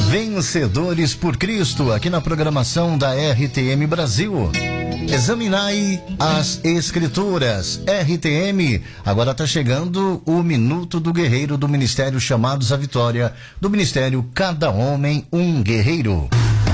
Vencedores por Cristo, aqui na programação da RTM Brasil. Examinai as Escrituras. RTM, agora está chegando o Minuto do Guerreiro do Ministério Chamados à Vitória, do Ministério Cada Homem um Guerreiro.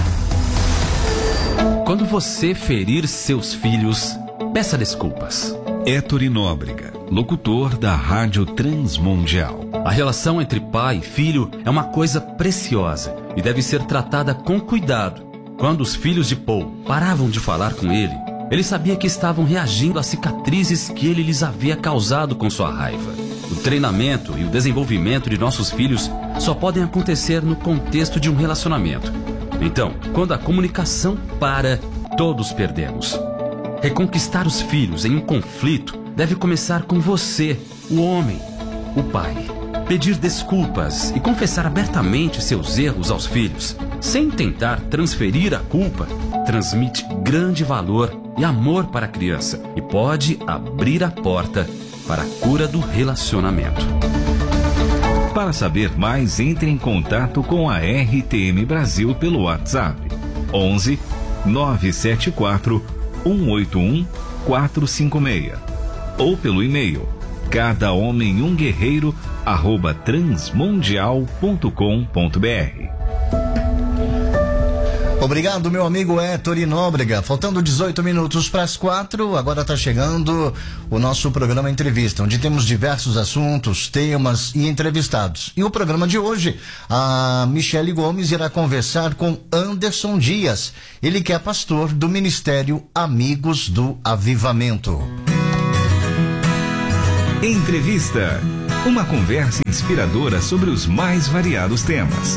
Quando você ferir seus filhos, peça desculpas. Héctor Nóbrega, locutor da Rádio Transmundial. A relação entre pai e filho é uma coisa preciosa e deve ser tratada com cuidado. Quando os filhos de Paul paravam de falar com ele sabia que estavam reagindo às cicatrizes que ele lhes havia causado com sua raiva. O treinamento e o desenvolvimento de nossos filhos só podem acontecer no contexto de um relacionamento. Então, quando a comunicação para, todos perdemos. Reconquistar os filhos em um conflito deve começar com você, o homem, o pai. Pedir desculpas e confessar abertamente seus erros aos filhos, sem tentar transferir a culpa, transmite grande valor e amor para a criança e pode abrir a porta para a cura do relacionamento. Para saber mais, entre em contato com a RTM Brasil pelo WhatsApp 11 974 181 456 ou pelo e-mail cadahomenhumguerreiro@transmundial.com.br. Obrigado, meu amigo Héctor Nóbrega. Faltando 18 minutos para as 4, agora está chegando o nosso programa Entrevista, onde temos diversos assuntos, temas e entrevistados. E o programa de hoje, a Michele Gomes irá conversar com Anderson Dias, ele que é pastor do Ministério Amigos do Avivamento. Entrevista, uma conversa inspiradora sobre os mais variados temas.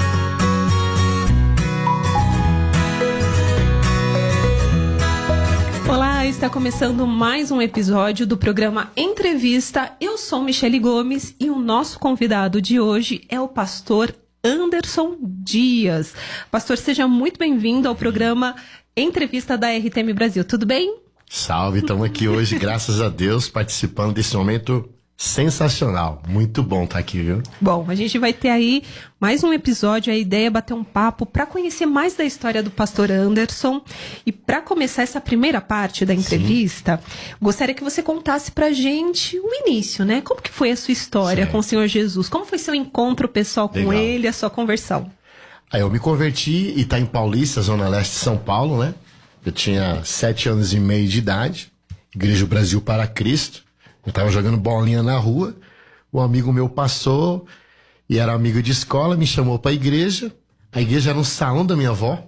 Olá, está começando mais um episódio do programa Entrevista. Eu sou Michele Gomes e o nosso convidado de hoje é o pastor Anderson Dias. Pastor, seja muito bem-vindo ao programa Entrevista da RTM Brasil. Tudo bem? Salve, estamos aqui hoje, graças a Deus, participando desse momento sensacional. Muito bom estar aqui, viu? Bom, a gente vai ter aí mais um episódio. A ideia é bater um papo para conhecer mais da história do pastor Anderson. E para começar essa primeira parte da entrevista, gostaria que você contasse pra gente o início, né? Como que foi a sua história com o Senhor Jesus? Como foi seu encontro pessoal com ele, a sua conversão? Aí eu me converti em Itaim Paulista, Zona Leste de São Paulo, né? Eu tinha 7 anos e meio de idade, Igreja Brasil para Cristo. Eu tava jogando bolinha na rua, um amigo meu passou e era amigo de escola, me chamou pra igreja. A igreja era no salão da minha avó.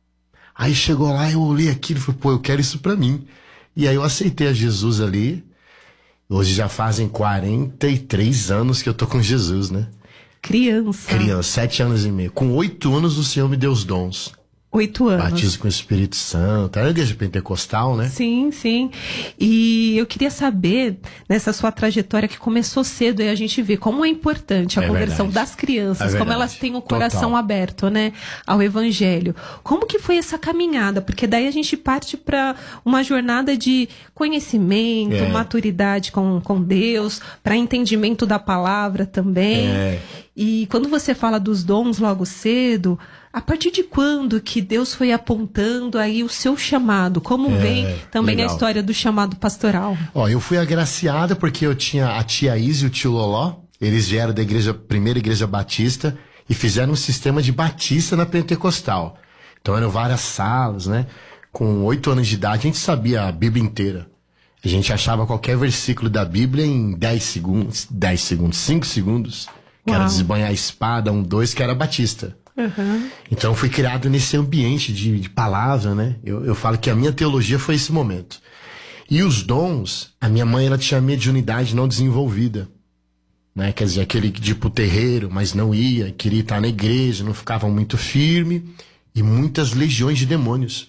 Aí chegou lá, eu olhei aquilo e falei, pô, eu quero isso pra mim. E aí eu aceitei a Jesus ali. Hoje já fazem 43 anos que eu tô com Jesus, né? Criança, 7 anos e meio. Com 8 anos o Senhor me deu os dons. 8 anos. Batismo com o Espírito Santo. Era a igreja pentecostal, né? Sim, sim. E eu queria saber, nessa sua trajetória que começou cedo, e a gente vê como é importante a conversão das crianças, como elas têm o coração aberto, né, ao Evangelho. Como que foi essa caminhada? Porque daí a gente parte para uma jornada de conhecimento, maturidade com Deus, para entendimento da palavra também. E quando você fala dos dons logo cedo, a partir de quando que Deus foi apontando aí o seu chamado? Como vem também a história do chamado pastoral? Ó, eu fui agraciada porque eu tinha a tia Isa e o tio Loló. Eles vieram da primeira igreja batista e fizeram um sistema de batista na pentecostal. Então eram várias salas, né? Com 8 anos de idade a gente sabia a Bíblia inteira. A gente achava qualquer versículo da Bíblia em 5 segundos. Que era desbanhar a espada, 1, 2, que era batista. Então eu fui criado nesse ambiente de palavra, né? Eu falo que a minha teologia foi esse momento. E os dons, a minha mãe, ela tinha mediunidade não desenvolvida, né? Quer dizer, aquele de ir pro terreiro, mas não ia, queria estar na igreja, não ficava muito firme, e muitas legiões de demônios.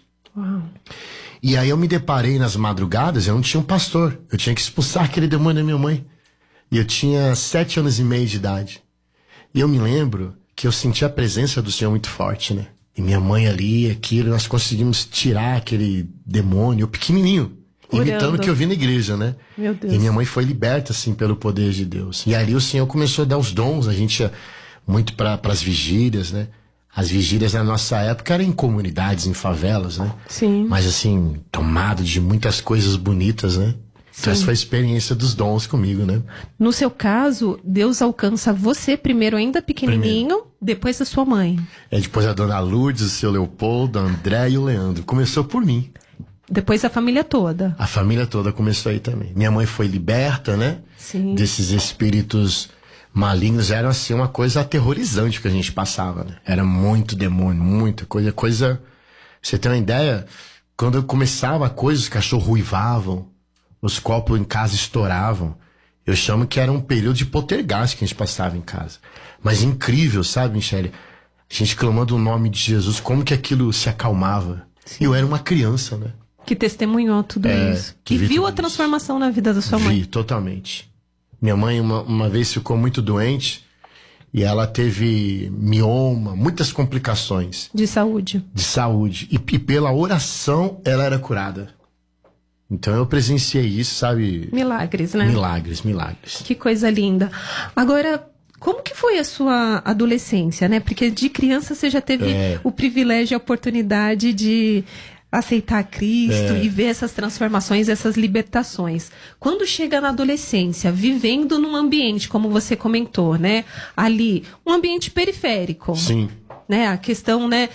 E aí eu me deparei nas madrugadas, eu não tinha um pastor, eu tinha que expulsar aquele demônio da minha mãe. E eu tinha 7 anos e meio de idade. E eu me lembro que eu senti a presença do Senhor muito forte, né? E minha mãe ali, aquilo, nós conseguimos tirar aquele demônio pequenininho, imitando o que eu vi na igreja, né? Meu Deus. E minha mãe foi liberta, assim, pelo poder de Deus. E ali o Senhor começou a dar os dons, a gente ia muito para as vigílias, né? As vigílias na nossa época eram em comunidades, em favelas, né? Sim. Mas assim, tomado de muitas coisas bonitas, né? Então essa foi a experiência dos dons comigo, né? No seu caso, Deus alcança você primeiro ainda pequenininho, depois a sua mãe. Depois a dona Lourdes, o seu Leopoldo, a André e o Leandro. Começou por mim. Depois a família toda. A família toda começou aí também. Minha mãe foi liberta, né? Sim. Desses espíritos malignos. Era assim uma coisa aterrorizante que a gente passava, né? Era muito demônio, muita coisa. Você tem uma ideia? Quando começava a coisa, os cachorros ruivavam, os copos em casa estouravam. Eu chamo que era um período de poltergeist que a gente passava em casa. Mas incrível, sabe, Michele? A gente clamando o nome de Jesus, como que aquilo se acalmava. Sim. Eu era uma criança, né? Que testemunhou tudo isso. Que viu a transformação na vida da sua mãe. Vi, totalmente. Minha mãe uma vez ficou muito doente e ela teve mioma, muitas complicações. De saúde. De saúde. E pela oração ela era curada. Então eu presenciei isso, sabe? Milagres, né? Milagres. Que coisa linda. Agora, como que foi a sua adolescência, né? Porque de criança você já teve o privilégio e a oportunidade de aceitar Cristo e ver essas transformações, essas libertações. Quando chega na adolescência, vivendo num ambiente, como você comentou, né? Ali, um ambiente periférico. Sim. Né, a questão, né,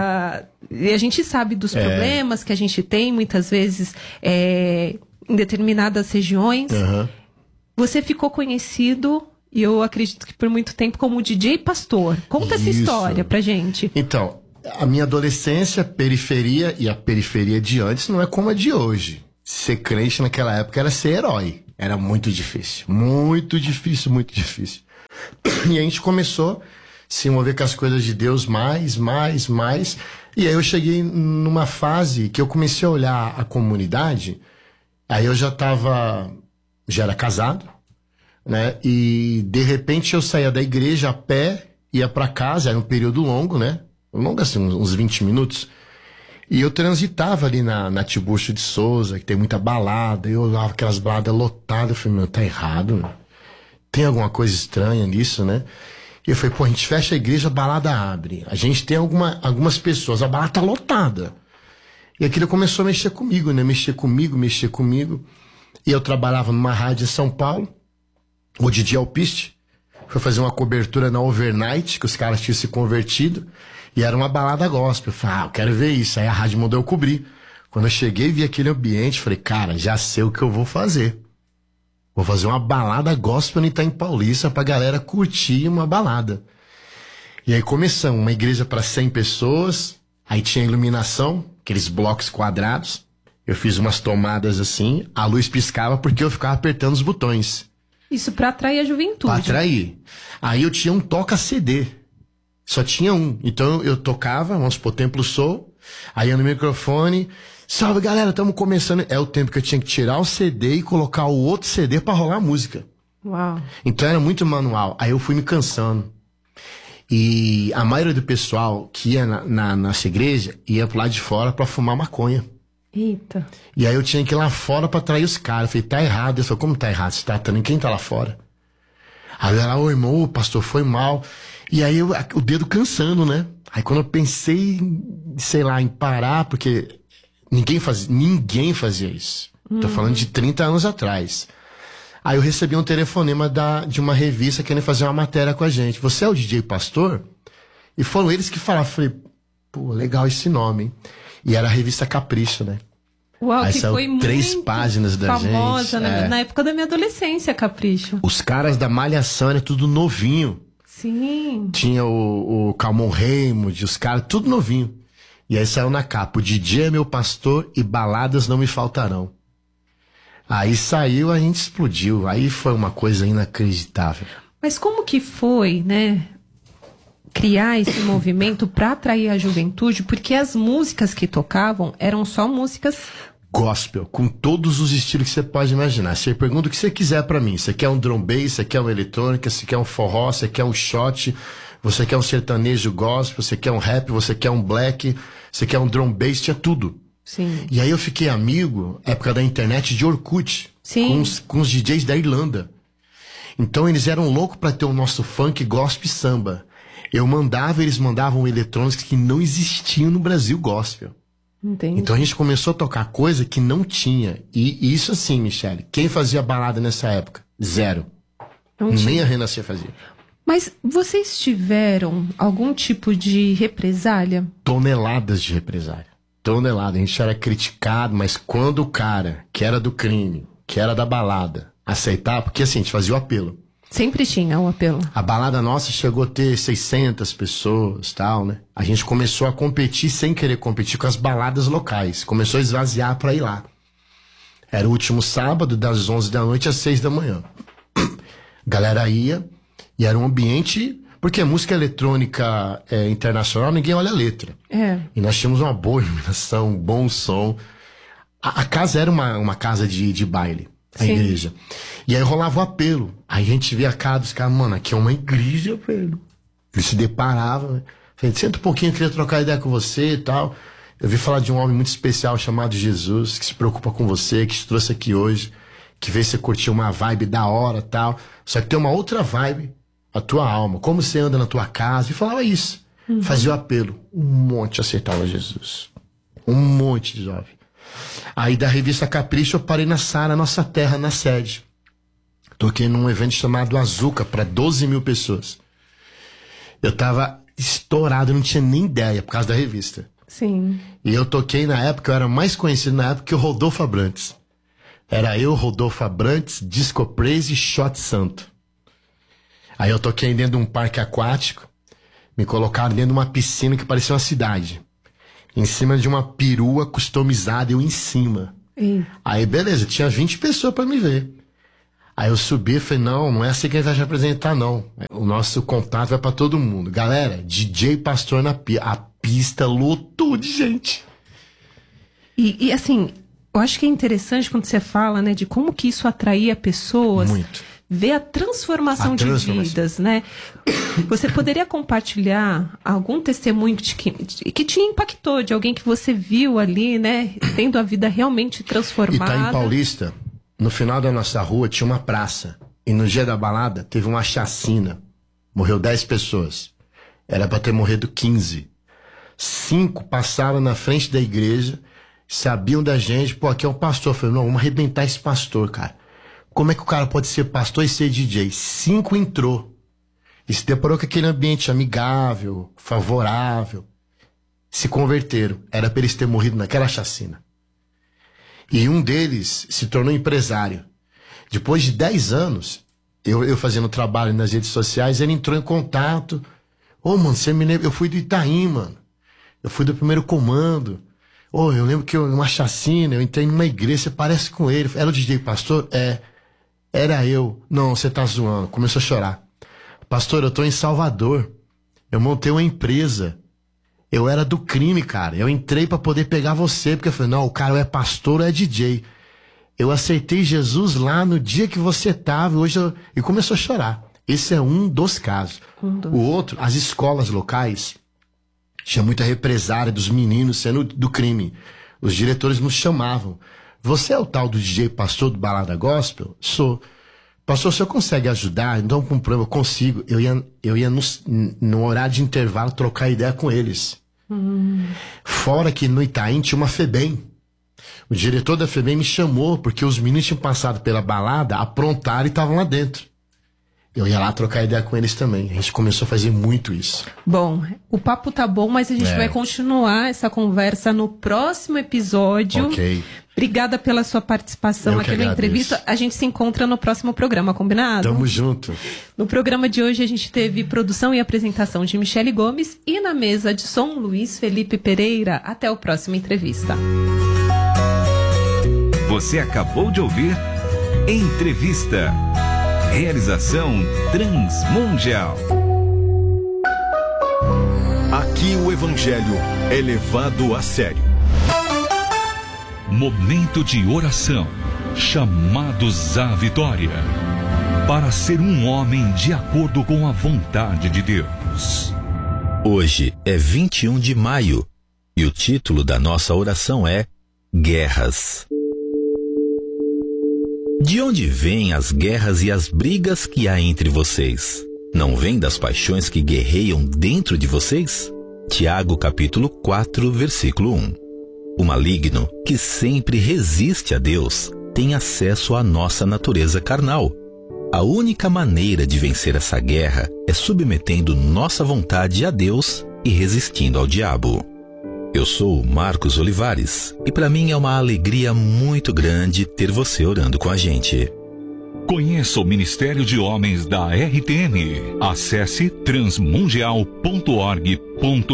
e a gente sabe dos problemas que a gente tem muitas vezes em determinadas regiões. Uhum. Você ficou conhecido, e eu acredito que por muito tempo, como DJ Pastor. Conta essa história pra gente. Então, a minha adolescência, periferia, e a periferia de antes não é como a de hoje. Ser crente naquela época era ser herói. Era muito difícil. Muito difícil. E a gente começou se envolver com as coisas de Deus mais. E aí eu cheguei numa fase que eu comecei a olhar a comunidade. Aí eu já era casado, né? E de repente eu saía da igreja a pé, ia pra casa, era um período longo, né? Longo assim, uns 20 minutos. E eu transitava ali na Tiburcio de Souza, que tem muita balada. Eu olhava aquelas baladas lotadas. Eu falei, meu, tá errado, meu. Tem alguma coisa estranha nisso, né? E eu falei, pô, a gente fecha a igreja, a balada abre. A gente tem algumas pessoas, a balada tá lotada. E aquilo começou a mexer comigo, né? Mexer comigo. E eu trabalhava numa rádio em São Paulo, o Didi Alpiste. Foi fazer uma cobertura na Overnight, que os caras tinham se convertido. E era uma balada gospel. Eu falei, eu quero ver isso. Aí a rádio mandou eu cobrir. Quando eu cheguei e vi aquele ambiente, falei, cara, já sei o que eu vou fazer. Vou fazer uma balada gospel no Itaim Paulista pra galera curtir uma balada. E aí começamos, uma igreja para 100 pessoas, aí tinha iluminação, aqueles blocos quadrados. Eu fiz umas tomadas assim, a luz piscava porque eu ficava apertando os botões. Isso pra atrair a juventude. Pra atrair. Aí eu tinha um toca-CD. Só tinha um. Então eu tocava, vamos supor, Templo Soul, aí eu no microfone... Salve, galera, estamos começando. É o tempo que eu tinha que tirar o CD e colocar o outro CD pra rolar a música. Uau. Então era muito manual. Aí eu fui me cansando. E a maioria do pessoal que ia nessa igreja ia pro lado de fora pra fumar maconha. Eita. E aí eu tinha que ir lá fora pra atrair os caras. Eu falei, tá errado. Eu falei, como tá errado? Você tá tratando quem tá lá fora? Aí ela, ô irmão, o pastor foi mal. E aí o dedo cansando, né? Aí quando eu pensei, sei lá, em parar, porque... Ninguém fazia isso. Tô falando de 30 anos atrás. Aí eu recebi um telefonema de uma revista querendo fazer uma matéria com a gente. Você é o DJ Pastor? E foram eles que falaram. Falei, pô, legal esse nome, hein? E era a revista Capricho, né? Uau, aí que saiu foi 3 muito páginas da famosa gente. Na época da minha adolescência, Capricho. Os caras da Malhação era tudo novinho. Sim. Tinha o Calmon Raymond, os caras, tudo novinho. E aí saiu na capa, o DJ é meu pastor e baladas não me faltarão. Aí saiu, a gente explodiu. Aí foi uma coisa inacreditável. Mas como que foi, né, criar esse movimento para atrair a juventude? Porque as músicas que tocavam eram só músicas... Gospel, com todos os estilos que você pode imaginar. Você pergunta o que você quiser pra mim. Você quer um drum bass, você quer uma eletrônica, você quer um forró, você quer um shot... Você quer um sertanejo gospel, você quer um rap, você quer um black, você quer um drum bass, tinha tudo. Sim. E aí eu fiquei amigo, época da internet, de Orkut. Sim. Com os DJs da Irlanda. Então eles eram loucos pra ter o nosso funk, gospel e samba. Eles mandavam eletrônicos que não existiam no Brasil gospel. Entendi. Então a gente começou a tocar coisa que não tinha. E isso assim, Michele, quem fazia balada nessa época? Zero. Nem a Renascer fazia. Mas vocês tiveram algum tipo de represália? Toneladas de represália. Tonelada. A gente era criticado, mas quando o cara que era do crime, que era da balada, aceitava, porque assim, a gente fazia o apelo. Sempre tinha o apelo. A balada nossa chegou a ter 600 pessoas, tal, né? A gente começou a competir sem querer competir com as baladas locais. Começou a esvaziar pra ir lá. Era o último sábado, das 11 da noite às 6 da manhã. Galera ia, e era um ambiente... Porque música eletrônica internacional, ninguém olha a letra. E nós tínhamos uma boa iluminação, um bom som. A casa era uma casa de baile. A igreja. E aí rolava o apelo. Aí a gente via a cara dos caras, mano, aqui é uma igreja, velho. Eles se deparavam, né? Falei, senta um pouquinho, eu queria trocar ideia com você e tal. Eu vi falar de um homem muito especial chamado Jesus, que se preocupa com você, que te trouxe aqui hoje, que veio você curtir uma vibe da hora e tal. Só que tem uma outra vibe, a tua alma, como você anda na tua casa. E falava isso. Fazia o apelo. Um monte aceitava Jesus. Um monte de jovem. Aí da revista Capricho eu parei na Sara, Nossa Terra, na sede. Toquei num evento chamado Azuca para 12 mil pessoas. Eu tava estourado, não tinha nem ideia por causa da revista. Sim. E eu toquei na época, eu era mais conhecido na época que o Rodolfo Abrantes. Era eu, Rodolfo Abrantes, Disco Praise e Shot Santo. Aí eu toquei dentro de um parque aquático, me colocaram dentro de uma piscina que parecia uma cidade. Em cima de uma perua customizada, eu em cima. Aí beleza, tinha 20 pessoas pra me ver. Aí eu subi e falei, não é assim que a gente vai te apresentar, não. O nosso contato vai pra todo mundo. Galera, DJ Pastor na pista. A pista lotou de gente. E assim, eu acho que é interessante quando você fala, né, de como que isso atraía pessoas. Muito. Ver a transformação de vidas, né? Você poderia compartilhar algum testemunho que te impactou, de alguém que você viu ali, né? Tendo a vida realmente transformada. Itaim Paulista, no final da nossa rua, tinha uma praça. E no dia da balada, teve uma chacina. Morreu 10 pessoas. Era pra ter morrido 15. 5 passaram na frente da igreja, sabiam da gente. Pô, aqui é um pastor. Eu falei, não, vamos arrebentar esse pastor, cara. Como é que o cara pode ser pastor e ser DJ? 5 entrou. E se deparou com aquele ambiente amigável, favorável. Se converteram. Era pra eles terem morrido naquela chacina. E um deles se tornou empresário. Depois de 10 anos, eu fazendo trabalho nas redes sociais, ele entrou em contato. Mano, você me lembra? Eu fui do Itaim, mano. Eu fui do primeiro comando. Eu lembro que uma chacina, eu entrei numa igreja, você parece com ele. Era o DJ Pastor? Era eu. Não, você tá zoando. Começou a chorar. Pastor, eu tô em Salvador. Eu montei uma empresa. Eu era do crime, cara. Eu entrei pra poder pegar você, porque eu falei, não, o cara é pastor ou é DJ. Eu aceitei Jesus lá no dia que você tava, e começou a chorar. Esse é um dos casos. O outro, as escolas locais, tinha muita represária dos meninos sendo do crime. Os diretores nos chamavam. Você é o tal do DJ Pastor do Balada Gospel? Sou. Pastor, o senhor consegue ajudar? Então, com problema, eu consigo. Eu ia no horário de intervalo trocar ideia com eles. Fora que no Itaim tinha uma FEBEM. O diretor da FEBEM me chamou, porque os meninos tinham passado pela balada, aprontaram e estavam lá dentro. Eu ia lá trocar ideia com eles também. A gente começou a fazer muito isso. Bom, o papo tá bom, mas a gente vai continuar essa conversa no próximo episódio. Ok. Obrigada pela sua participação aqui na entrevista. A gente se encontra no próximo programa, combinado? Tamo junto. No programa de hoje a gente teve produção e apresentação de Michele Gomes e na mesa de som Luiz Felipe Pereira. Até o próximo entrevista. Você acabou de ouvir Entrevista. Realização Transmundial. Aqui o Evangelho é levado a sério. Momento de oração. Chamados à vitória. Para ser um homem de acordo com a vontade de Deus. Hoje é 21 de maio e o título da nossa oração é Guerras. De onde vêm as guerras e as brigas que há entre vocês? não vem das paixões que guerreiam dentro de vocês? Tiago capítulo 4, versículo 1. O maligno, que sempre resiste a Deus, tem acesso à nossa natureza carnal. A única maneira de vencer essa guerra é submetendo nossa vontade a Deus e resistindo ao diabo. Eu sou Marcos Olivares e para mim é uma alegria muito grande ter você orando com a gente. Conheça o Ministério de Homens da RTM. Acesse transmundial.org.br.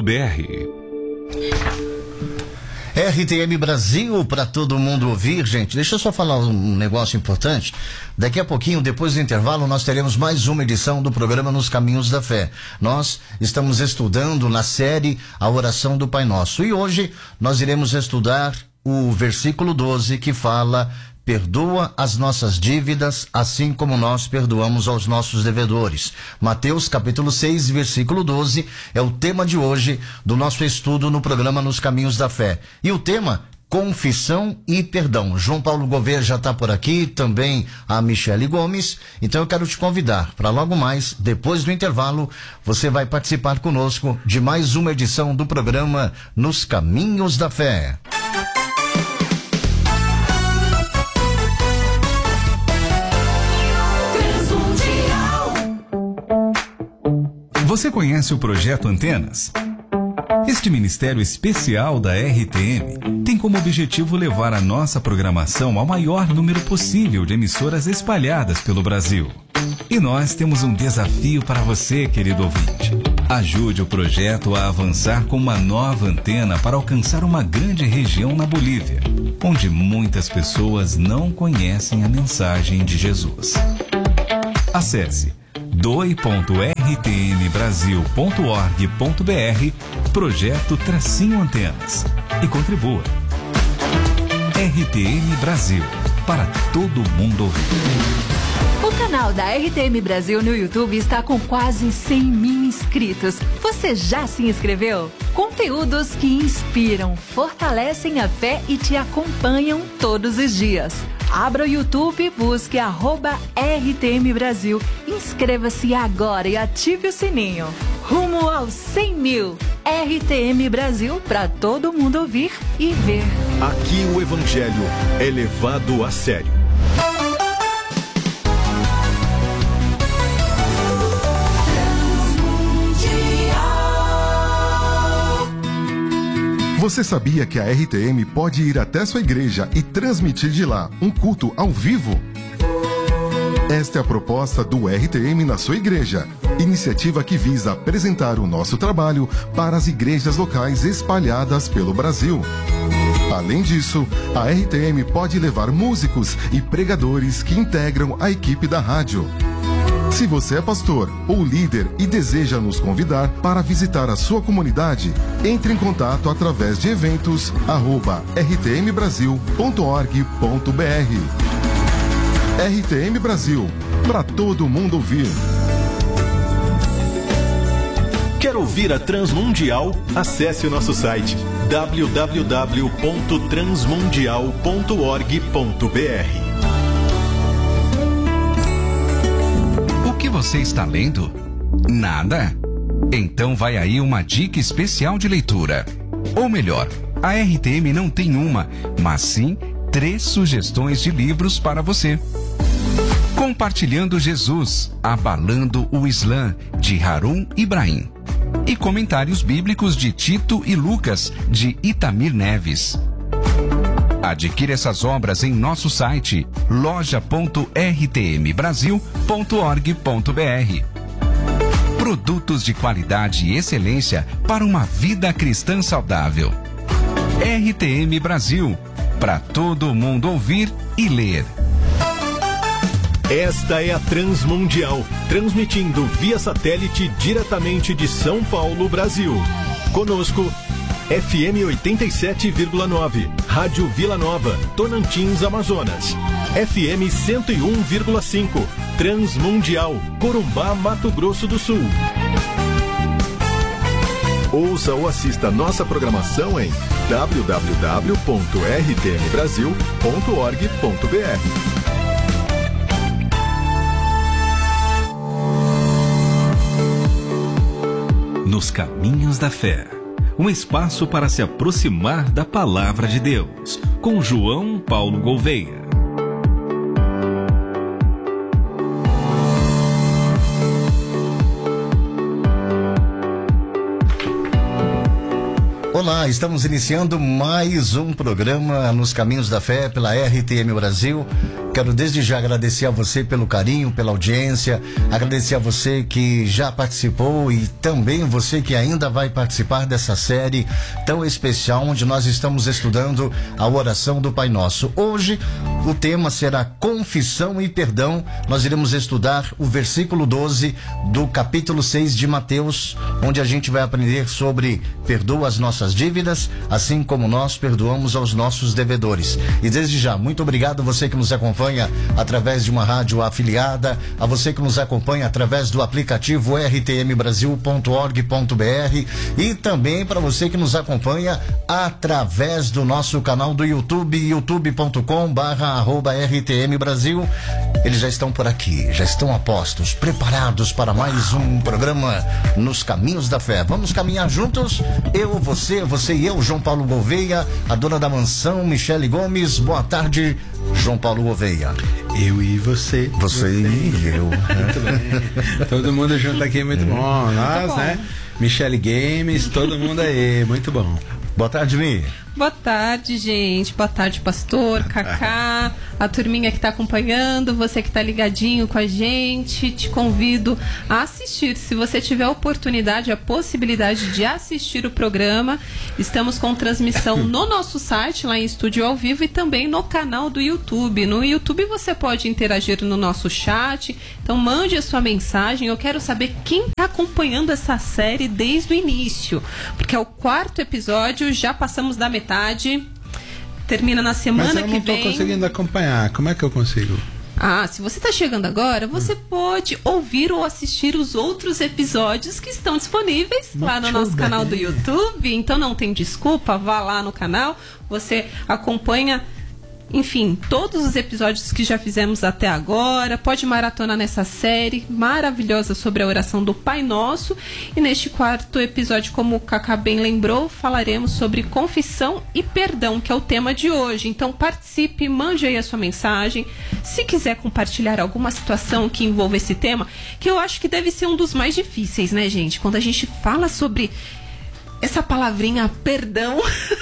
RTM Brasil, para todo mundo ouvir, gente. Deixa eu só falar um negócio importante. Daqui a pouquinho, depois do intervalo, nós teremos mais uma edição do programa Nos Caminhos da Fé. Nós estamos estudando na série A Oração do Pai Nosso. E hoje nós iremos estudar o versículo 12 que fala: perdoa as nossas dívidas, assim como nós perdoamos aos nossos devedores. Mateus capítulo 6, versículo 12, é o tema de hoje do nosso estudo no programa Nos Caminhos da Fé. E o tema, confissão e perdão. João Paulo Gouveia já está por aqui, também a Michele Gomes. Então eu quero te convidar para logo mais, depois do intervalo, você vai participar conosco de mais uma edição do programa Nos Caminhos da Fé. Você conhece o Projeto Antenas? Este ministério especial da RTM tem como objetivo levar a nossa programação ao maior número possível de emissoras espalhadas pelo Brasil. E nós temos um desafio para você, querido ouvinte. Ajude o projeto a avançar com uma nova antena para alcançar uma grande região na Bolívia, onde muitas pessoas não conhecem a mensagem de Jesus. Acesse doi.rtmbrasil.org.br Projeto-Antenas e contribua. RTM Brasil, para todo mundo ouvir. O canal da RTM Brasil no YouTube está com quase 100.000 inscritos. Você já se inscreveu? Conteúdos que inspiram, fortalecem a fé e te acompanham todos os dias. Abra o YouTube, busque @RTM Brasil. Inscreva-se agora e ative o sininho. Rumo aos 100.000. RTM Brasil, para todo mundo ouvir e ver. Aqui o Evangelho é levado a sério. Você sabia que a RTM pode ir até sua igreja e transmitir de lá um culto ao vivo? Esta é a proposta do RTM na sua igreja, iniciativa que visa apresentar o nosso trabalho para as igrejas locais espalhadas pelo Brasil. Além disso, a RTM pode levar músicos e pregadores que integram a equipe da rádio. Se você é pastor ou líder e deseja nos convidar para visitar a sua comunidade, entre em contato através de eventos@rtmbrasil.org.br. RTM Brasil, para todo mundo ouvir. Quer ouvir a Transmundial? Acesse o nosso site www.transmundial.org.br. O que você está lendo? Nada? Então vai aí uma dica especial de leitura. Ou melhor, a RTM não tem uma, mas sim 3 sugestões de livros para você. Compartilhando Jesus, Abalando o Islã, de Harun Ibrahim. E Comentários Bíblicos de Tito e Lucas, de Itamir Neves. Adquira essas obras em nosso site loja.rtmbrasil.org.br. Produtos de qualidade e excelência para uma vida cristã saudável. RTM Brasil, para todo mundo ouvir e ler. Esta é a Transmundial, transmitindo via satélite diretamente de São Paulo, Brasil. Conosco, FM 87,9, Rádio Vila Nova, Tonantins, Amazonas. FM 101,5, Transmundial, Corumbá, Mato Grosso do Sul. Ouça ou assista nossa programação em www.rtmbrasil.org.br. Nos Caminhos da Fé. Um espaço para se aproximar da Palavra de Deus, com João Paulo Gouveia. Olá, estamos iniciando mais um programa Nos Caminhos da Fé pela RTM Brasil. Quero desde já agradecer a você pelo carinho, pela audiência, agradecer a você que já participou e também você que ainda vai participar dessa série tão especial onde nós estamos estudando a oração do Pai Nosso. Hoje o tema será confissão e perdão. Nós iremos estudar o versículo 12 do capítulo 6 de Mateus, onde a gente vai aprender sobre perdoa as nossas dívidas, assim como nós perdoamos aos nossos devedores. E desde já, muito obrigado a você que nos acompanha através de uma rádio afiliada, a você que nos acompanha através do aplicativo rtmbrasil.org.br e também para você que nos acompanha através do nosso canal do YouTube, youtube.com/RTMBrasil. Eles já estão por aqui, já estão a postos, preparados para mais um programa Nos Caminhos da Fé. Vamos caminhar juntos, eu, você e eu, João Paulo Gouveia, a dona da mansão, Michele Gomes. Boa tarde, João Paulo Gouveia. Eu e você. Você e eu. Muito bem. Todo mundo junto aqui, muito bom. Nós, bom, né? Michele Games, todo mundo aí, muito bom. Boa tarde, Mi. Boa tarde, gente. Boa tarde, pastor, Cacá, a turminha que está acompanhando, você que está ligadinho com a gente. Te convido a assistir, se você tiver a oportunidade, a possibilidade de assistir o programa. Estamos com transmissão no nosso site, lá em Estúdio ao Vivo, e também no canal do YouTube. No YouTube você pode interagir no nosso chat, então mande a sua mensagem. Eu quero saber quem está acompanhando essa série desde o início, porque é o 4º episódio, já passamos da metade. Termina na semana que vem. Mas eu não estou conseguindo acompanhar. Como é que eu consigo? Se você está chegando agora, você pode ouvir ou assistir os outros episódios que estão disponíveis lá no nosso canal do YouTube. Então não tem desculpa, vá lá no canal, você acompanha, enfim, todos os episódios que já fizemos até agora. Pode maratonar nessa série maravilhosa sobre a oração do Pai Nosso. E neste 4º episódio, como o Cacá bem lembrou, falaremos sobre confissão e perdão, que é o tema de hoje. Então participe, mande aí a sua mensagem. Se quiser compartilhar alguma situação que envolva esse tema, que eu acho que deve ser um dos mais difíceis, né, gente? Quando a gente fala sobre essa palavrinha perdão...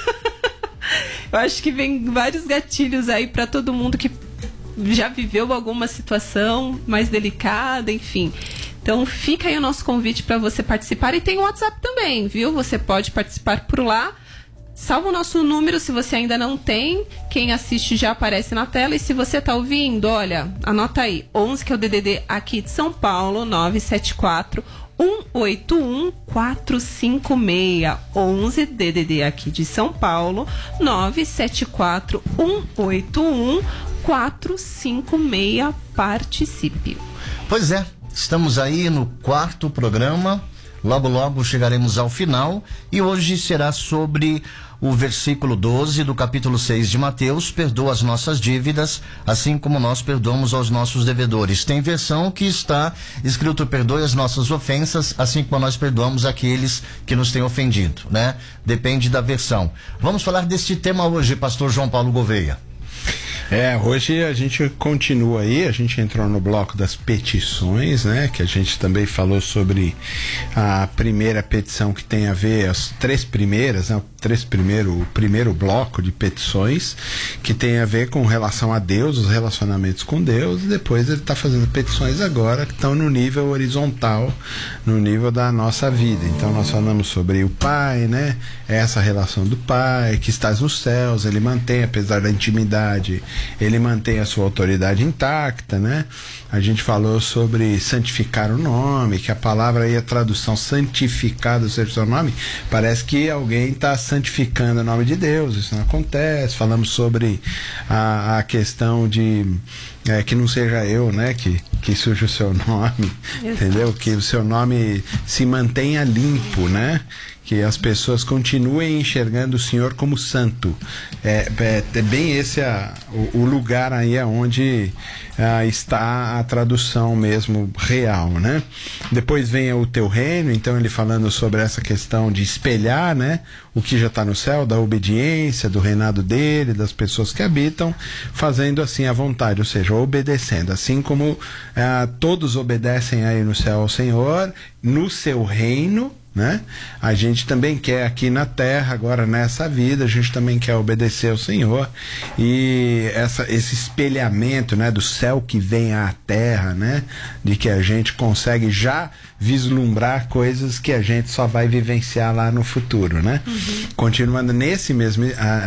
Eu acho que vem vários gatilhos aí para todo mundo que já viveu alguma situação mais delicada, enfim. Então fica aí o nosso convite para você participar. E tem o WhatsApp também, viu? Você pode participar por lá. Salva o nosso número se você ainda não tem. Quem assiste já aparece na tela. E se você está ouvindo, olha, anota aí. 11, que é o DDD aqui de São Paulo, 974 181 456. 11 DDD aqui de São Paulo, 974 181 456. Participe. Pois é, estamos aí no 4º programa. Logo, logo chegaremos ao final. E hoje será sobre o versículo 12 do capítulo 6 de Mateus: perdoa as nossas dívidas, assim como nós perdoamos aos nossos devedores. Tem versão que está escrito: perdoe as nossas ofensas, assim como nós perdoamos aqueles que nos têm ofendido, né? Depende da versão. Vamos falar deste tema hoje, pastor João Paulo Gouveia. Hoje a gente continua aí, a gente entrou no bloco das petições, né? Que a gente também falou sobre a primeira petição, que tem a ver, as 3 primeiras, né? O primeiro bloco de petições, que tem a ver com relação a Deus, os relacionamentos com Deus, e depois ele está fazendo petições agora que estão no nível horizontal, no nível da nossa vida. Então nós falamos sobre o Pai, né? Essa relação do Pai, que estás nos céus, ele mantém, apesar da intimidade, ele mantém a sua autoridade intacta, né? A gente falou sobre santificar o nome, que a palavra aí, a tradução santificado ser seu nome, parece que alguém está santificando o nome de Deus. Isso não acontece. Falamos sobre a questão de que não seja eu, né, que surja o seu nome. Exato. Entendeu? Que o seu nome se mantenha limpo, né? que as pessoas continuem enxergando o Senhor como santo. É bem esse o lugar aí onde está a tradução mesmo real, né? Depois vem o teu reino, então ele falando sobre essa questão de espelhar, né, o que já está no céu, da obediência, do reinado dele, das pessoas que habitam, fazendo assim a vontade, ou seja, obedecendo, assim como todos obedecem aí no céu ao Senhor, no seu reino, né? A gente também quer aqui na terra, agora nessa vida, a gente também quer obedecer ao Senhor, e esse espelhamento, né, do céu que vem à terra, né, de que a gente consegue já vislumbrar coisas que a gente só vai vivenciar lá no futuro, né? Continuando nesse mesmo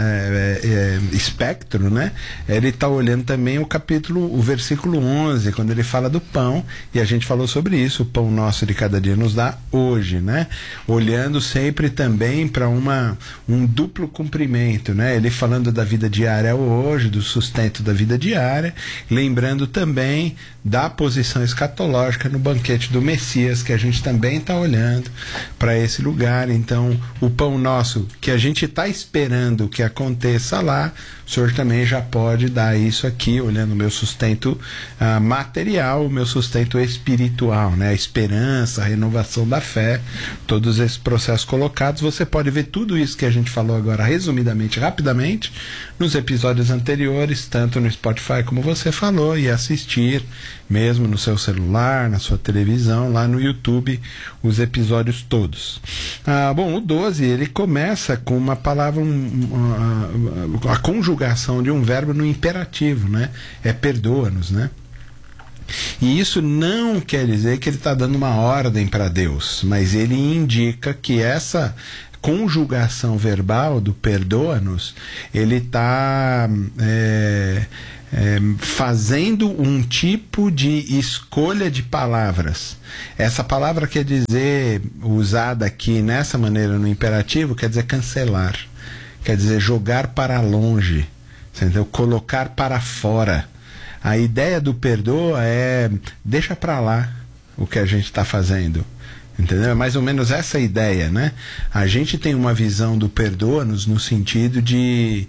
espectro, né? Ele está olhando também o versículo 11, quando ele fala do pão, e a gente falou sobre isso, o pão nosso de cada dia nos dá hoje, né? Olhando sempre também para um duplo cumprimento, né? Ele falando da vida diária hoje, do sustento da vida diária, lembrando também da posição escatológica no banquete do Messias, que a gente também está olhando para esse lugar. Então, o pão nosso, que a gente está esperando que aconteça lá, o Senhor também já pode dar isso aqui, olhando o meu sustento material, o meu sustento espiritual, né? A esperança, a renovação da fé, todos esses processos colocados. Você pode ver tudo isso que a gente falou agora, resumidamente, rapidamente, nos episódios anteriores, tanto no Spotify como você falou, e assistir mesmo no seu celular, na sua televisão, lá no YouTube, os episódios todos. Bom, o 12, ele começa com uma palavra, a conjugação de um verbo no imperativo, né? Perdoa-nos, né? E isso não quer dizer que ele está dando uma ordem para Deus, mas ele indica que essa conjugação verbal do perdoa-nos, ele está fazendo um tipo de escolha de palavras. Essa palavra quer dizer, usada aqui nessa maneira no imperativo, quer dizer cancelar, quer dizer jogar para longe, entendeu? Colocar para fora. A ideia do perdoa é deixa para lá o que a gente está fazendo. Entendeu? É mais ou menos essa ideia, né? A gente tem uma visão do perdoa-nos no sentido e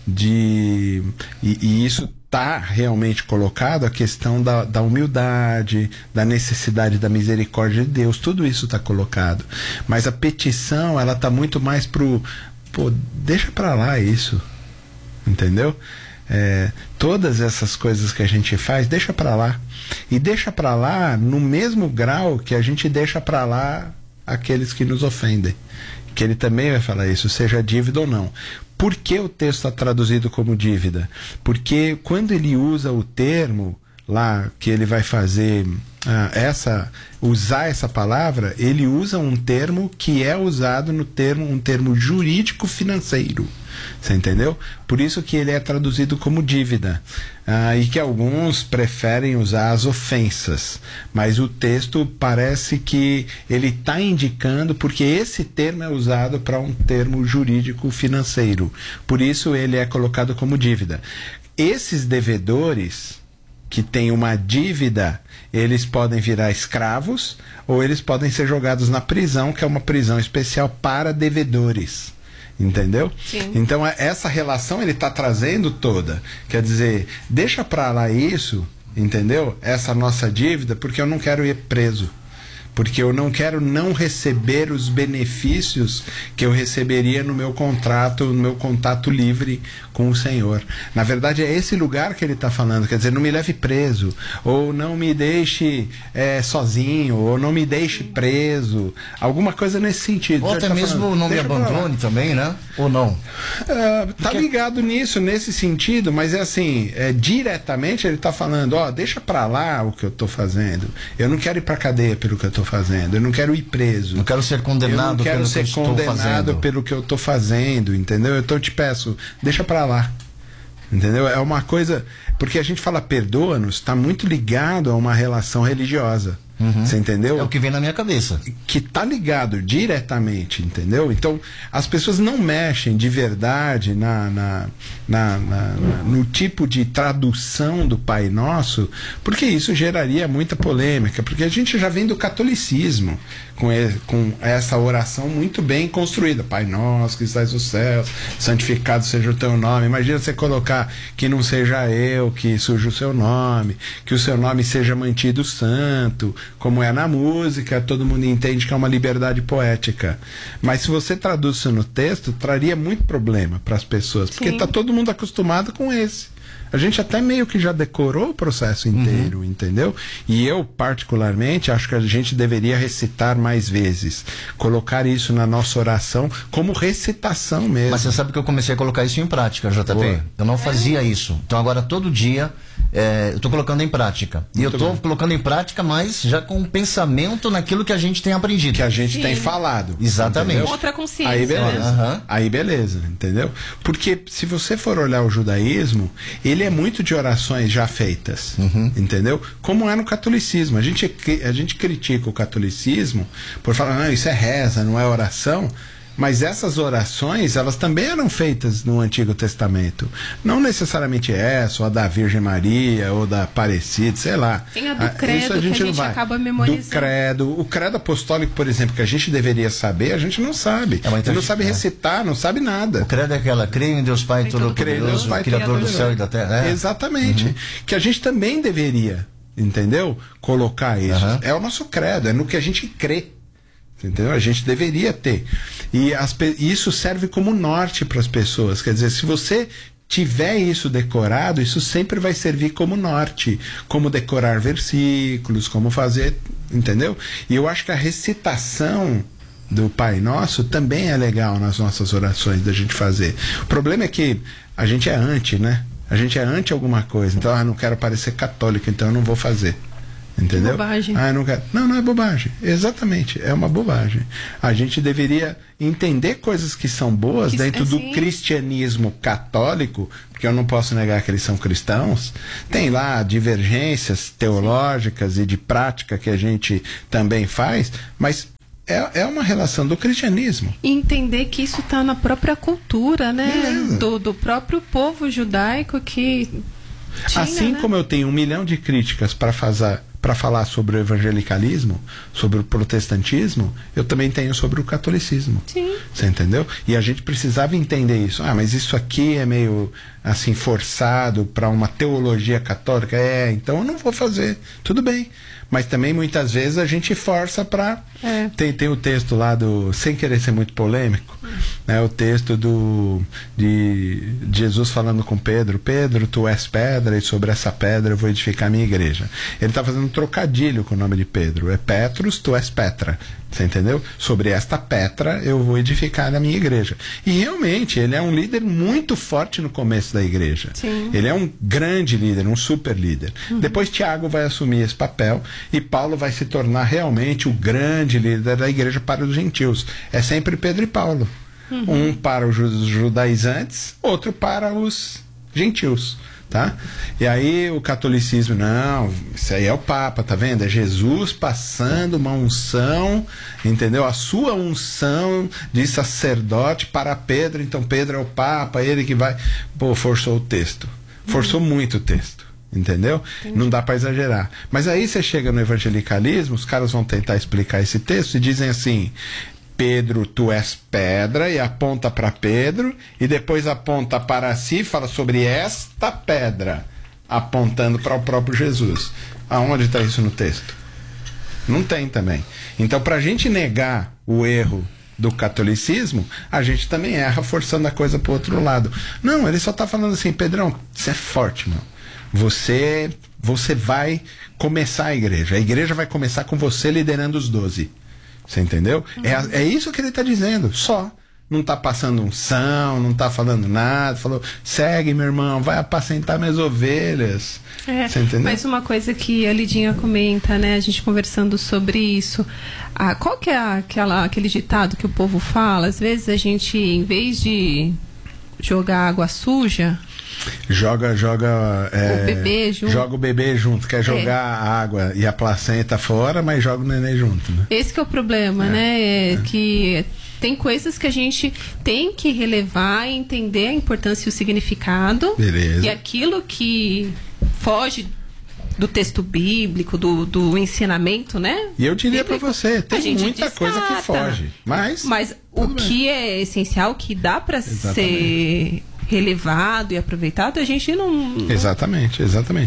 isso está realmente colocado, a questão da humildade, da necessidade da misericórdia de Deus, tudo isso está colocado. Mas a petição, ela está muito mais deixa para lá isso, entendeu? Todas essas coisas que a gente faz, deixa para lá. E deixa para lá no mesmo grau que a gente deixa para lá aqueles que nos ofendem. Que ele também vai falar isso, seja dívida ou não. Por que o texto está traduzido como dívida? Porque quando ele usa o termo lá, que ele vai fazer usar essa palavra, ele usa um termo que é usado um termo jurídico financeiro. Você entendeu? Por isso que ele é traduzido como dívida. E que alguns preferem usar as ofensas. Mas o texto parece que ele está indicando, porque esse termo é usado para um termo jurídico financeiro. Por isso ele é colocado como dívida. Esses devedores que têm uma dívida, eles podem virar escravos ou eles podem ser jogados na prisão, que é uma prisão especial para devedores. Entendeu? Sim. Então essa relação ele está trazendo toda. Quer dizer, deixa para lá isso, entendeu? Essa nossa dívida, porque eu não quero ir preso. Porque eu não quero não receber os benefícios que eu receberia no meu contrato, no meu contato livre com o Senhor. Na verdade, é esse lugar que ele está falando. Quer dizer, não me leve preso, ou não me deixe sozinho, ou não me deixe preso. Alguma coisa nesse sentido. Ou até mesmo falando, não me abandone também, né? Ou não? Tá ligado nisso, nesse sentido, mas é assim, diretamente ele está falando, deixa para lá o que eu estou fazendo. Eu não quero ir para cadeia pelo que eu estou fazendo, eu não quero ir preso, não quero ser condenado pelo que eu estou fazendo, entendeu? Então eu te peço, deixa para lá, entendeu? É uma coisa, porque a gente fala perdoa-nos, está muito ligado a uma relação religiosa. Você entendeu? É o que vem na minha cabeça. Que tá ligado diretamente, entendeu? Então, as pessoas não mexem de verdade no tipo de tradução do Pai Nosso, porque isso geraria muita polêmica, porque a gente já vem do catolicismo com essa oração muito bem construída. Pai Nosso que estás nos céus, santificado seja o teu nome. Imagina você colocar que não seja eu que surja o seu nome, que o seu nome seja mantido santo, como é na música, todo mundo entende que é uma liberdade poética. Mas se você traduz isso no texto, traria muito problema para as pessoas, porque está todo mundo acostumado com esse. A gente até meio que já decorou o processo inteiro, entendeu? E eu, particularmente, acho que a gente deveria recitar mais vezes. Colocar isso na nossa oração como recitação mesmo. Mas você sabe que eu comecei a colocar isso em prática, JP. Boa. Eu não fazia isso. Então agora todo dia eu estou colocando em prática. E eu estou colocando em prática, mas já com pensamento naquilo que a gente tem aprendido. Que a gente tem falado. Exatamente. Entendeu? Outra consciência. Aí beleza. Aí beleza, entendeu? Porque se você for olhar o judaísmo, ele é muito de orações já feitas, entendeu? Como é no catolicismo. A gente critica o catolicismo por falar, não, isso é reza, não é oração. Mas essas orações, elas também eram feitas no Antigo Testamento. Não necessariamente essa, ou a da Virgem Maria, ou da Aparecida, sei lá. Tem a do credo, isso a gente acaba memorizando. Do credo. O credo apostólico, por exemplo, que a gente deveria saber, a gente não sabe. Então não sabe recitar, não sabe nada. O credo é aquela, creio em Deus Pai Todo-Poderoso, Criador do céu e da terra. Exatamente. Que a gente também deveria, entendeu? Colocar isso. É o nosso credo, é no que a gente crê. Entendeu? A gente deveria ter. E isso serve como norte para as pessoas. Quer dizer, se você tiver isso decorado, isso sempre vai servir como norte. Como decorar versículos, como fazer. Entendeu? E eu acho que a recitação do Pai Nosso também é legal nas nossas orações da gente fazer. O problema é que a gente é anti, né? A gente é anti alguma coisa. Então, não quero parecer católico, então eu não vou fazer. Entendeu? Bobagem. Não quero. Não é bobagem. Exatamente, é uma bobagem. A gente deveria entender coisas que são boas dentro do cristianismo católico, porque eu não posso negar que eles são cristãos. Tem lá divergências teológicas e de prática que a gente também faz, mas é uma relação do cristianismo. E entender que isso está na própria cultura, né? Do próprio povo judaico que tinha, assim, né? Como eu tenho 1 milhão de críticas para falar sobre o evangelicalismo, sobre o protestantismo, eu também tenho sobre o catolicismo. Sim. Você entendeu? E a gente precisava entender isso. Mas isso aqui é meio assim forçado para uma teologia católica. Então eu não vou fazer. Tudo bem. Mas também muitas vezes a gente força para... Tem o texto lá do... Sem querer ser muito polêmico, né? O texto de Jesus falando com Pedro. Pedro, tu és pedra e sobre essa pedra eu vou edificar a minha igreja. Ele está fazendo um trocadilho com o nome de Pedro. É Petrus, tu és Petra. Você entendeu? Sobre esta Petra eu vou edificar a minha igreja. E realmente ele é um líder muito forte no começo da igreja. Sim. Ele é um grande líder, um super líder. Depois Tiago vai assumir esse papel e Paulo vai se tornar realmente o grande líder da igreja para os gentios. É sempre Pedro e Paulo. Um para os judaizantes, outro para os gentios. Tá? E aí o catolicismo, não, isso aí é o Papa, tá vendo? É Jesus passando uma unção, entendeu? A sua unção de sacerdote para Pedro, então Pedro é o Papa, ele que vai... forçou o texto. Forçou muito o texto. Entendeu? Entendi. Não dá para exagerar. Mas aí você chega no evangelicalismo, os caras vão tentar explicar esse texto e dizem assim: Pedro, tu és pedra, e aponta para Pedro, e depois aponta para si, fala sobre esta pedra, apontando para o próprio Jesus. Aonde está isso no texto? Não tem também. Então, para a gente negar o erro do catolicismo, a gente também erra forçando a coisa para o outro lado. Não, ele só está falando assim: Pedrão, você é forte, meu. Você vai começar a igreja vai começar com você liderando os 12. Você entendeu? É isso que ele está dizendo, só. Não está passando unção, não está falando nada. Falou, segue, meu irmão, vai apacentar minhas ovelhas. Você entendeu? Mas uma coisa que a Lidinha comenta, né? A gente conversando sobre isso. Qual que é aquele ditado que o povo fala? Às vezes a gente, em vez de jogar água suja joga o bebê junto. Joga o bebê junto, quer jogar a água e a placenta fora, mas joga o neném junto, né? Esse que é o problema, né? Que tem coisas que a gente tem que relevar e entender a importância e o significado. Beleza. E aquilo que foge do texto bíblico, do ensinamento, né? E eu diria para você, tem muita descarta, coisa que foge, mas o que é essencial, que dá para ser relevado e aproveitado, a gente não... Exatamente.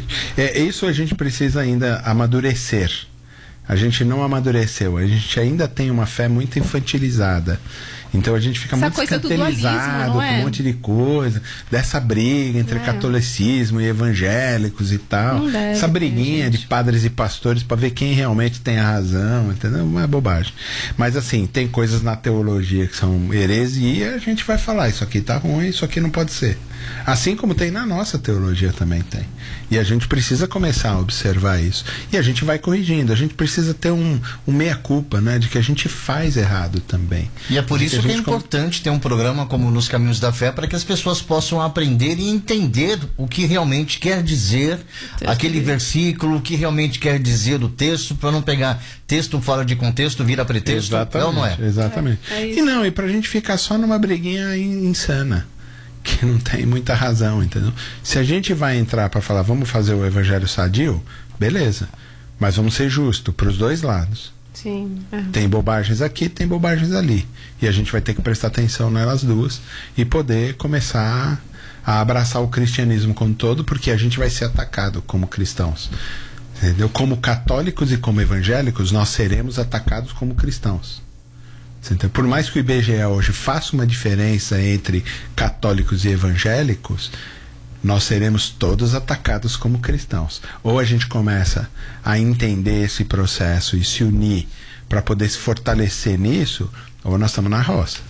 Isso a gente precisa ainda amadurecer. A gente não amadureceu, a gente ainda tem uma fé muito infantilizada. Então a gente fica muito escantelizado com um monte de coisa, dessa briga entre catolicismo e evangélicos e tal. Essa briguinha de padres e pastores para ver quem realmente tem a razão, entendeu? Uma bobagem. Mas assim, tem coisas na teologia que são heresia e a gente vai falar, isso aqui tá ruim, isso aqui não pode ser. Assim como tem na nossa teologia também tem. E a gente precisa começar a observar isso. E a gente vai corrigindo. A gente precisa ter um meia-culpa, né? De que a gente faz errado também. E é por isso que é importante ter um programa como Nos Caminhos da Fé, para que as pessoas possam aprender e entender o que realmente quer dizer aquele versículo, o que realmente quer dizer o texto, para não pegar texto fora de contexto, vira pretexto. Exatamente, não é? Exatamente. E pra gente ficar só numa briguinha insana, que não tem muita razão, entendeu? Se a gente vai entrar para falar, vamos fazer o evangelho sadio, beleza, mas vamos ser justos para os dois lados. Sim. Tem bobagens aqui, tem bobagens ali, e a gente vai ter que prestar atenção nelas duas e poder começar a abraçar o cristianismo como todo, porque a gente vai ser atacado como cristãos, entendeu? Como católicos e como evangélicos, nós seremos atacados como cristãos. Então, por mais que o IBGE hoje faça uma diferença entre católicos e evangélicos, nós seremos todos atacados como cristãos. Ou a gente começa a entender esse processo e se unir para poder se fortalecer nisso, ou nós estamos na roça.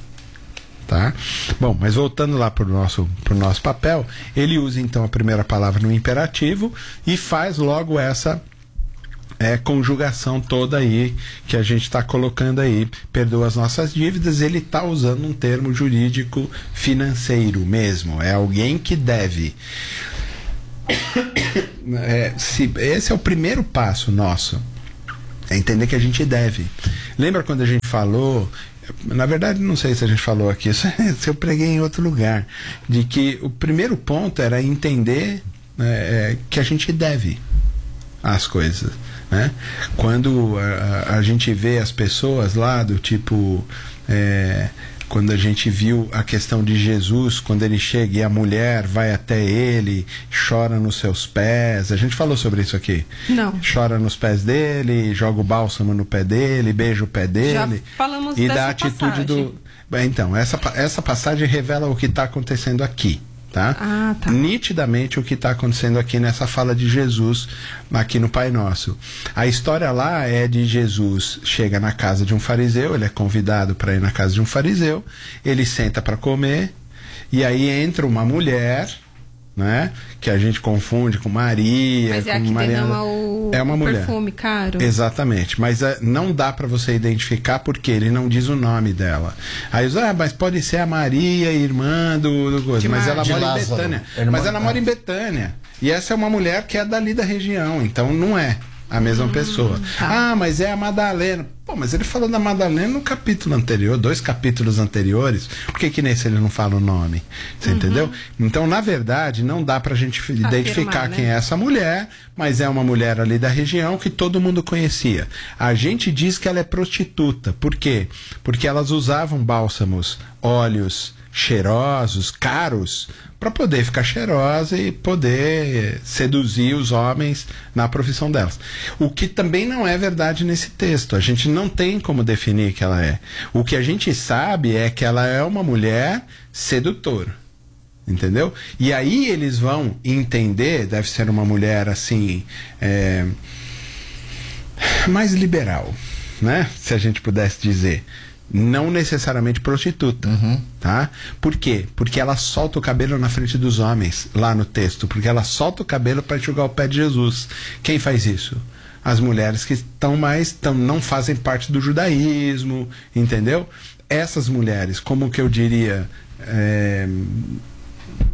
Tá? Bom, mas voltando lá para o nosso papel, ele usa então a primeira palavra no imperativo e faz logo essa conjugação toda aí que a gente está colocando aí, perdoa as nossas dívidas. Ele está usando um termo jurídico financeiro mesmo, é alguém que deve. Esse é o primeiro passo nosso, é entender que a gente deve. Lembra quando a gente falou, na verdade não sei se a gente falou aqui, se eu preguei em outro lugar, de que o primeiro ponto era entender que a gente deve as coisas, né? Quando a gente vê as pessoas lá do tipo, quando a gente viu a questão de Jesus, quando ele chega e a mulher vai até ele, chora nos seus pés, a gente falou sobre isso aqui? Não. Chora nos pés dele, joga o bálsamo no pé dele, beija o pé dele. Já falamos e dessa dá a atitude passagem. Então, essa passagem revela o que está acontecendo aqui. Tá? Nitidamente o que está acontecendo aqui nessa fala de Jesus aqui no Pai Nosso. A história lá é de Jesus chega na casa de um fariseu, ele é convidado para ir na casa de um fariseu, ele senta para comer e aí entra uma mulher, né, que a gente confunde com Maria. Mas com Mariana. É uma mulher. Perfume caro. Exatamente, mas não dá para você identificar porque ele não diz o nome dela. Aí mas pode ser a Maria, irmã do coisa, mas ela mora em Betânia. Mas ela mora em Betânia. E essa é uma mulher que é dali da região, então não é a mesma pessoa. Tá. Mas é a Madalena. Pô, mas ele falou da Madalena no capítulo anterior, 2 capítulos anteriores. Por que nesse ele não fala o nome? Você entendeu? Então, na verdade, não dá pra gente identificar quem é essa mulher, mas é uma mulher ali da região que todo mundo conhecia. A gente diz que ela é prostituta. Por quê? Porque elas usavam bálsamos, óleos cheirosos, caros, para poder ficar cheirosa e poder seduzir os homens na profissão delas. O que também não é verdade nesse texto. A gente não tem como definir que ela é. O que a gente sabe é que ela é uma mulher sedutora. Entendeu? E aí eles vão entender, deve ser uma mulher assim, mais liberal, né? Se a gente pudesse dizer. Não necessariamente prostituta, tá? Por quê? Porque ela solta o cabelo na frente dos homens, lá no texto, porque ela solta o cabelo para enxugar o pé de Jesus. Quem faz isso? As mulheres que não fazem parte do judaísmo, entendeu? Essas mulheres, como que eu diria,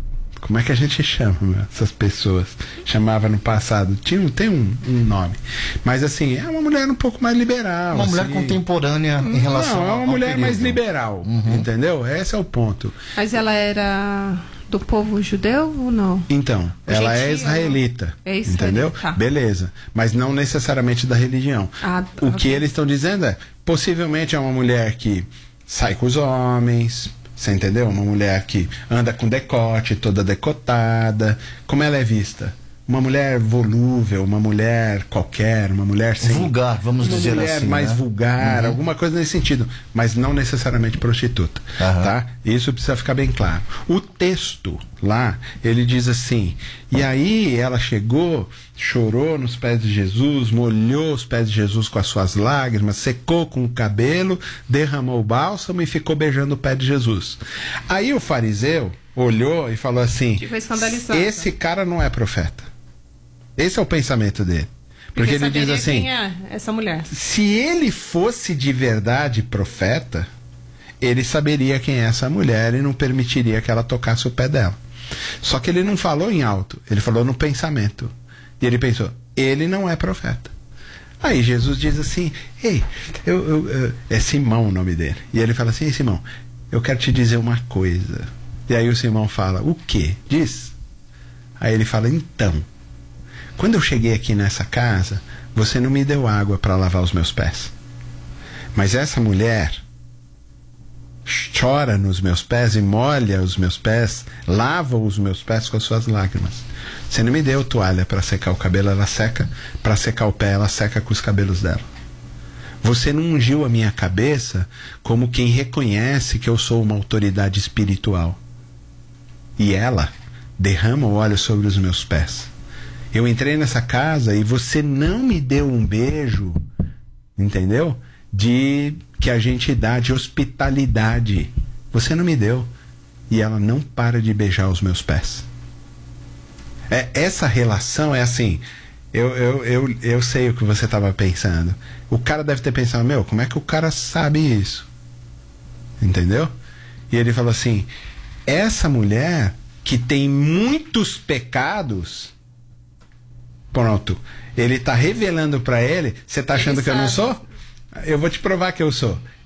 Como é que a gente chama essas pessoas? Chamava no passado. Tem um nome. Mas assim, é uma mulher um pouco mais liberal. Uma mulher contemporânea em relação Não, é uma mulher mais liberal. Entendeu? Esse é o ponto. Mas ela era do povo judeu ou não? Então, ela é israelita. É israelita. Entendeu? Tá. Beleza. Mas não necessariamente da religião. O que eles estão dizendo é, possivelmente é uma mulher que sai com os homens. Você entendeu? Uma mulher que anda com decote, toda decotada. Como ela é vista? Uma mulher volúvel, uma mulher qualquer, uma mulher sem... vulgar, vamos dizer assim. Uma mulher mais né? vulgar, alguma coisa nesse sentido. Mas não necessariamente prostituta. Tá? Isso precisa ficar bem claro. O texto lá, ele diz assim, e aí ela chegou, chorou nos pés de Jesus, molhou os pés de Jesus com as suas lágrimas, secou com o cabelo, derramou o bálsamo e ficou beijando o pé de Jesus. Aí o fariseu olhou e falou assim, esse cara não é profeta. Esse é o pensamento dele. Porque ele diz assim, quem é essa mulher? Se ele fosse de verdade profeta, ele saberia quem é essa mulher e não permitiria que ela tocasse o pé dela. Só que ele não falou em alto, ele falou no pensamento. E ele pensou, ele não é profeta. Aí Jesus diz assim, ei, é Simão o nome dele. E ele fala assim, Simão, eu quero te dizer uma coisa. E aí o Simão fala, o quê? Diz. Aí ele fala, então, quando eu cheguei aqui nessa casa, você não me deu água para lavar os meus pés. Mas essa mulher chora nos meus pés e molha os meus pés, lava os meus pés com as suas lágrimas. Você não me deu toalha para secar o cabelo, ela seca. Para secar o pé, ela seca com os cabelos dela. Você não ungiu a minha cabeça como quem reconhece que eu sou uma autoridade espiritual. E ela derrama o óleo sobre os meus pés. Eu entrei nessa casa e você não me deu um beijo, entendeu? Que a gente dá de hospitalidade. Você não me deu. E ela não para de beijar os meus pés. Essa relação é assim. Eu sei o que você estava pensando. O cara deve ter pensado, meu, como é que o cara sabe isso? Entendeu? E ele falou assim, essa mulher que tem muitos pecados... Pronto, ele está revelando para ele. Você está achando que eu não sou? Eu vou te provar que eu sou.